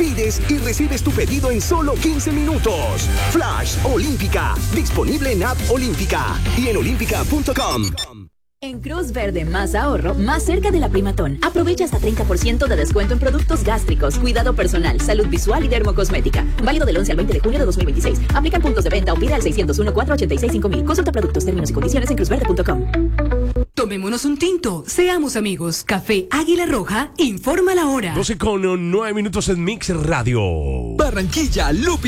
Pides y recibes tu pedido en solo 15 minutos. Flash Olímpica, disponible en App Olímpica y en olímpica.com. En Cruz Verde, más ahorro, más cerca de la Primatón. Aprovecha hasta 30% de descuento en productos gástricos, cuidado personal, salud visual y dermocosmética. Válido del 11 al 20 de junio de 2026. Aplican puntos de venta o pide al 601-486-5000. Consulta productos, términos y condiciones en cruzverde.com. Tomémonos un tinto, seamos amigos. Café Águila Roja, informa la hora. 12:09 en Mix Radio. Barranquilla, Lupi.